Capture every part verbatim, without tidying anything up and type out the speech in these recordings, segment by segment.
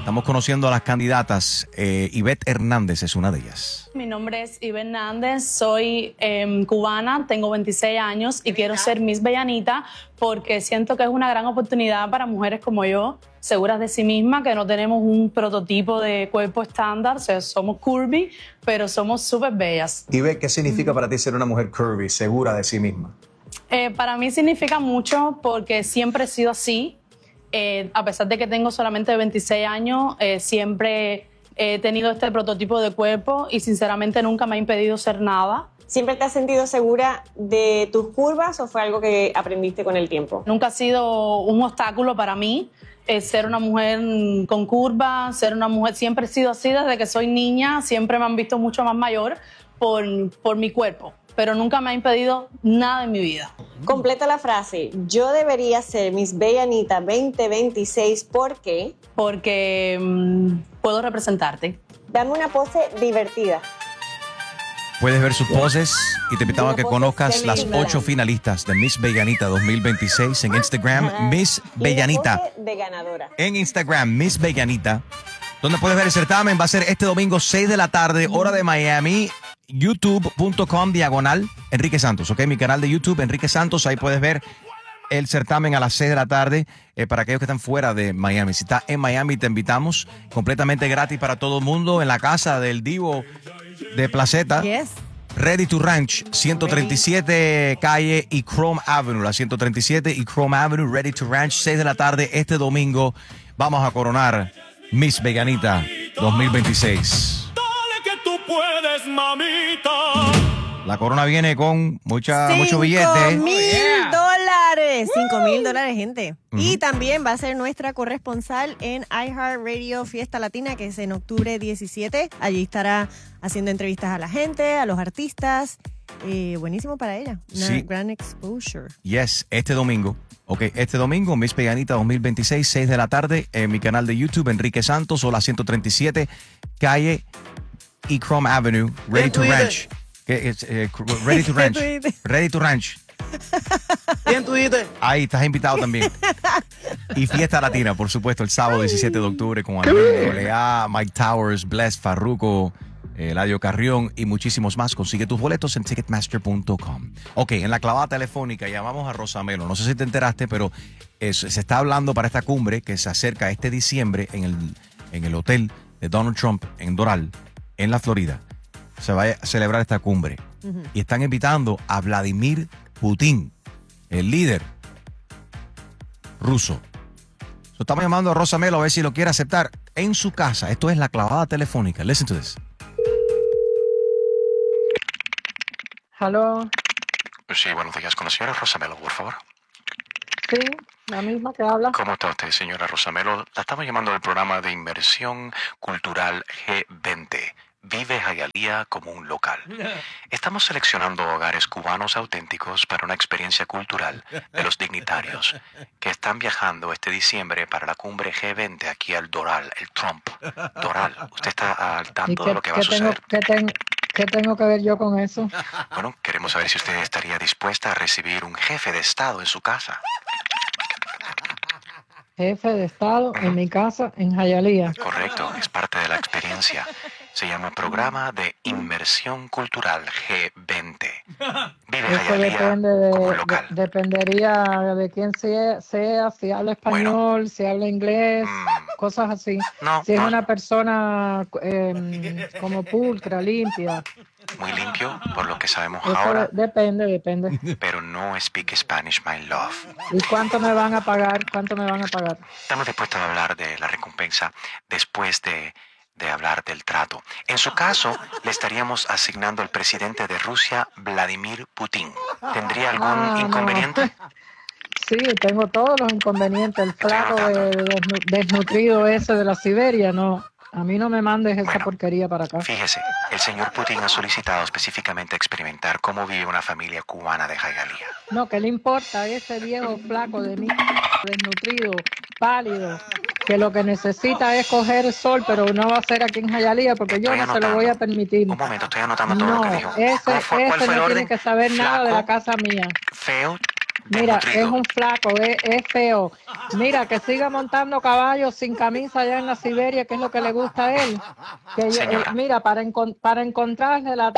Estamos conociendo a las candidatas. Eh, Ivette Hernández es una de ellas. Mi nombre es Ivette Hernández, soy eh, cubana, tengo veintiséis años y quiero ser Miss Bellanita porque siento que es una gran oportunidad para mujeres como yo, seguras de sí mismas, que no tenemos un prototipo de cuerpo estándar, o sea, somos curvy, pero somos súper bellas. Ivette, ¿qué significa para ti ser una mujer curvy, segura de sí misma? Eh, para mí significa mucho porque siempre he sido así. Eh, a pesar de que tengo solamente veintiséis años, eh, siempre he tenido este prototipo de cuerpo y sinceramente nunca me ha impedido ser nada. ¿Siempre te has sentido segura de tus curvas o fue algo que aprendiste con el tiempo? Nunca ha sido un obstáculo para mí eh, ser una mujer con curvas, ser una mujer. Siempre he sido así desde que soy niña, siempre me han visto mucho más mayor por, por mi cuerpo, pero nunca me ha impedido nada en mi vida. Completa la frase. Yo debería ser Miss Bellanita veinte veintiséis porque... Porque mmm, puedo representarte. Dame una pose divertida. Puedes ver sus poses y te invitamos a que conozcas las ocho finalistas de Miss Bellanita dos mil veintiséis en Instagram, Ajá. Miss Bellanita. Y de ganadora. En Instagram, Miss Bellanita, donde puedes ver el certamen. Va a ser este domingo, seis de la tarde, hora de Miami. youtube punto com diagonal Enrique Santos, ¿ok? Mi canal de YouTube, Enrique Santos, ahí puedes ver el certamen a las seis de la tarde eh, para aquellos que están fuera de Miami. Si estás en Miami, te invitamos completamente gratis para todo el mundo en la casa del Divo de Placeta. Yes. Ready to Ranch, ciento treinta y siete calle y Chrome Avenue, la ciento treinta y siete y Chrome Avenue, Ready to Ranch, seis de la tarde este domingo. Vamos a coronar Miss Bellanita dos mil veintiséis. Puedes, mamita. La corona viene con mucha, mucho billete. Cinco mil dólares. Cinco mil dólares, gente. Uh-huh. Y también va a ser nuestra corresponsal en iHeartRadio Fiesta Latina, que es en octubre diecisiete. Allí estará haciendo entrevistas a la gente, a los artistas. Eh, buenísimo para ella. Una sí. gran exposure. Yes, este domingo. Ok, este domingo, Miss Bellanita dos mil veintiséis, seis de la tarde, en mi canal de YouTube, Enrique Santos, o la ciento treinta y siete calle y Chrome Avenue, Ready to Ranch. ¿Qué es? Eh, ready to Ranch. Ready to Ranch. En Twitter. Ahí estás invitado también. Y Fiesta Latina, por supuesto, el sábado diecisiete de octubre con Andrés A, Mike Towers, Bless, Farruko, Eladio Carrión y muchísimos más. Consigue tus boletos en ticketmaster punto com. Ok, en la clavada telefónica llamamos a Rosa Melo. No sé si te enteraste, pero es, se está hablando para esta cumbre que se acerca este diciembre en el, en el hotel de Donald Trump en Doral, en la Florida. Se va a celebrar esta cumbre. Uh-huh. Y están invitando a Vladimir Putin, el líder ruso. So, estamos llamando a Rosa Melo a ver si lo quiere aceptar en su casa. Esto es la clavada telefónica. Listen to this. Hello. Sí, buenos días. ¿Con la señora Rosa Melo, por favor? Sí, la misma que habla. ¿Cómo está usted, señora Rosa Melo? La estamos llamando del programa de inversión cultural G veinte. Vive Hialeah como un local. Estamos seleccionando hogares cubanos auténticos para una experiencia cultural de los dignitarios que están viajando este diciembre para la cumbre G veinte aquí al Doral, el Trump. Doral, ¿usted está al tanto qué, de lo que va a tengo, suceder? ¿qué, ten, ¿Qué tengo que ver yo con eso? Bueno, queremos saber si usted estaría dispuesta a recibir un jefe de Estado en su casa. Jefe de Estado uh-huh. en mi casa en Hialeah. Correcto, es parte de la experiencia. Se llama Programa de Inmersión Cultural G veinte. Vive Eso Hialeah depende de, como local. De, dependería de quién sea, sea, si habla español, bueno. si habla inglés, mm. cosas así. No, si es no. una persona eh, como pulcra, limpia. Muy limpio, por lo que sabemos Eso ahora. De, depende, depende. Pero no speak Spanish, my love. ¿Y cuánto me van a pagar? ¿Cuánto me van a pagar? Estamos dispuestos a hablar de la recompensa después de, de hablar del trato. En su caso, le estaríamos asignando al presidente de Rusia, Vladimir Putin. ¿Tendría algún ah, inconveniente? No. Sí, tengo todos los inconvenientes. El flaco de, de, desnutrido ese de la Siberia, no. A mí no me mandes esa bueno, porquería para acá. Fíjese, el señor Putin ha solicitado específicamente experimentar cómo vive una familia cubana de Hialeah. No, ¿qué le importa a ese viejo flaco de mí, desnutrido, pálido, que lo que necesita es coger el sol, pero no va a ser aquí en Hialeah porque estoy yo no anotando. se lo voy a permitir. Un momento, estoy anotando todo no, lo que dijo. ese, ¿Cuál fue, cuál ese fue no el tiene orden? que saber Flaco, nada de la casa mía. Feo, Mira, desnutrido. es un flaco, es, es feo. Mira, que siga montando caballos sin camisa allá en la Siberia, que es lo que le gusta a él. Que yo- Señora. eh, mira, para, encon- para encontrarle la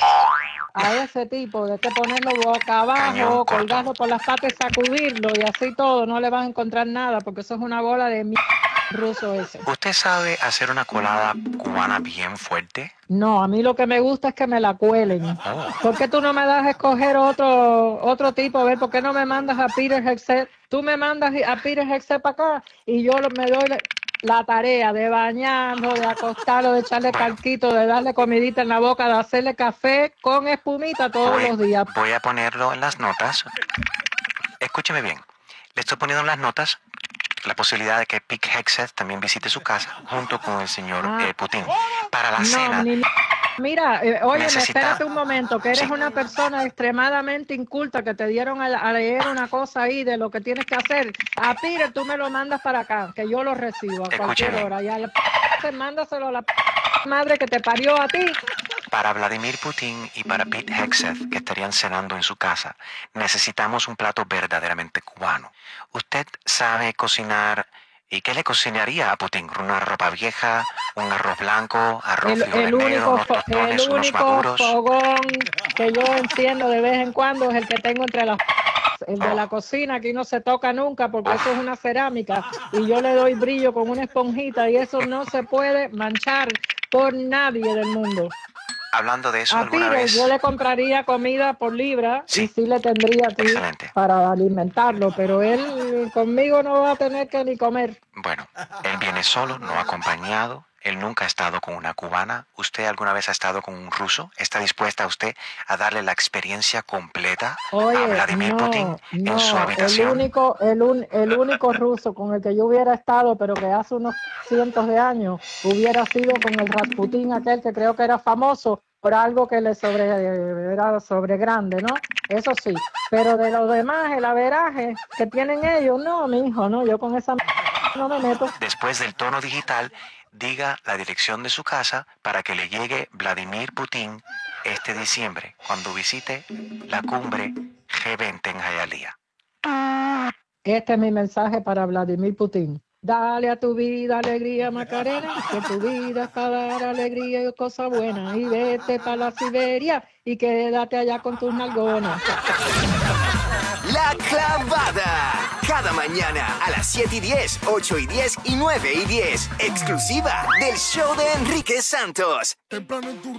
a ese tipo, de que ponerlo boca Cañón abajo, corto. colgarlo por las patas y sacudirlo y así todo, no le vas a encontrar nada, porque eso es una bola de mierda ruso ese. ¿Usted sabe hacer una colada cubana bien fuerte? No, a mí lo que me gusta es que me la cuelen. ¿Por qué tú no me das a escoger otro otro tipo? A ver, ¿por qué no me mandas a Peter Hexet? Tú me mandas a Peter Hexet para acá y yo lo- me doy la, la tarea de bañarlo, de acostarlo, de echarle Bueno. calquito, de darle comidita en la boca, de hacerle café con espumita todos Voy, los días. voy a ponerlo en las notas. Escúcheme bien. Le estoy poniendo en las notas la posibilidad de que Pete Hegseth también visite su casa junto con el señor Ah. eh, Putin. Para la No, cena, ni- mira, eh, óyeme, Necesita- espérate un momento, que eres Sí. una persona extremadamente inculta, que te dieron a, a leer una cosa ahí de lo que tienes que hacer. A Peter tú me lo mandas para acá, que yo lo recibo a cualquier Escúcheme. hora. Y a la p- mándaselo a la p- madre que te parió a ti. para Vladimir Putin y para Pete Hegseth, que estarían cenando en su casa, necesitamos un plato verdaderamente cubano. ¿Usted sabe cocinar? ¿Y qué le cocinaría a Putin? ¿Una ropa vieja? ¿Un arroz blanco? ¿Arroz El, frijoles el negros? único, ¿Unos fo- tostones? el ¿Unos único maduros? fogón que yo enciendo de vez en cuando es el que tengo entre las p- el de Oh. la cocina, aquí no se toca nunca porque eso es una cerámica y yo le doy brillo con una esponjita y eso no se puede manchar por nadie del mundo. Hablando de eso, A ¿alguna Peter vez? yo le compraría comida por libra Sí. y sí le tendría aquí Excelente. para alimentarlo, pero él conmigo no va a tener que ni comer. Bueno, él viene solo, no acompañado. Él nunca ha estado con una cubana. ¿Usted alguna vez ha estado con un ruso? ¿Está dispuesta usted a darle la experiencia completa Oye, a Vladimir no, Putin no, en su el habitación? único, el, un- el único ruso con el que yo hubiera estado, pero que hace unos cientos de años, hubiera sido con el Rasputín aquel que creo que era famoso por algo que le sobre, era sobre grande, ¿no? Eso sí, pero de lo demás, el averaje que tienen ellos, no, mi hijo, no, yo con esa m- no me meto. Después del tono digital, diga la dirección de su casa para que le llegue Vladimir Putin este diciembre, cuando visite la cumbre G veinte en Hialeah. Este es mi mensaje para Vladimir Putin. Dale a tu vida alegría, Macarena, que tu vida es para dar alegría y cosas buenas. Y vete para la Siberia y quédate allá con tus nalgonas. La Clavada. Cada mañana a las siete y diez, ocho y diez y nueve y diez. Exclusiva del show de Enrique Santos. Temprano en tu